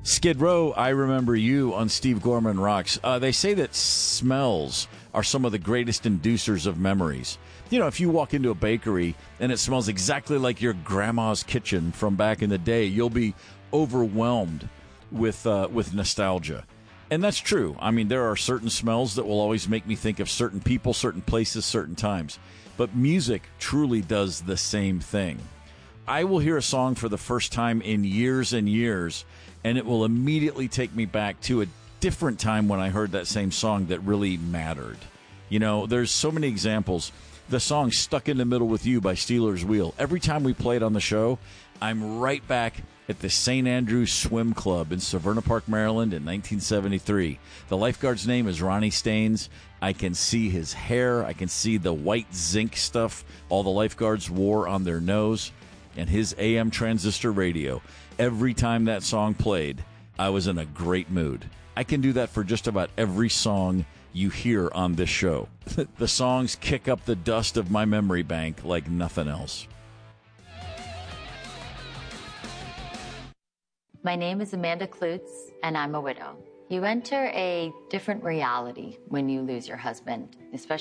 Skid Row, I Remember You on Steve Gorman Rocks. They say that smells are some of the greatest inducers of memories. You know, if you walk into a bakery and it smells exactly like your grandma's kitchen from back in the day, you'll be overwhelmed with nostalgia. And that's true. I mean, there are certain smells that will always make me think of certain people, certain places, certain times. But music truly does the same thing. I will hear a song for the first time in years and years, and it will immediately take me back to a different time when I heard that same song that really mattered. You know, there's so many examples. The song Stuck in the Middle with You by Steelers Wheel. Every time we play it on the show, I'm right back at the St. Andrews Swim Club in Severna Park, Maryland in 1973. The lifeguard's name is Ronnie Staines. I can see his hair. I can see the white zinc stuff all the lifeguards wore on their nose. And his AM transistor radio. Every time that song played, I was in a great mood. I can do that for just about every song you hear on this show. The songs kick up the dust of my memory bank like nothing else. My name is Amanda Klutz, and I'm a widow. You enter a different reality when you lose your husband, especially